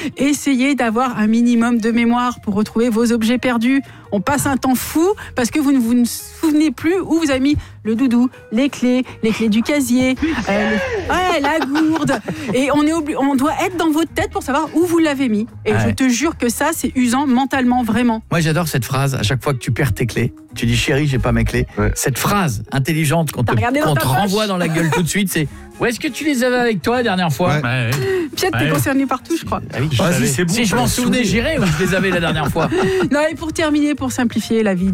Essayez d'avoir un minimum de mémoire pour retrouver vos objets perdus. On passe un temps fou parce que vous ne vous souvenez plus où vous avez mis le doudou, les clés du casier, la gourde. Et on doit être dans votre tête pour savoir où vous l'avez mis. Et je te jure que ça, c'est usant mentalement, vraiment. Moi, j'adore cette phrase. À chaque fois que tu perds tes clés, tu dis chérie, j'ai pas mes clés. Ouais. Cette phrase intelligente qu'on te renvoie dans la gueule tout de suite, c'est où est-ce que tu les avais avec toi la dernière fois? Pierre, t'es concerné partout, je crois. Ah oui, si je m'en souvenais, j'irais où je les avais la dernière fois. Non, et pour terminer, pour simplifier la vie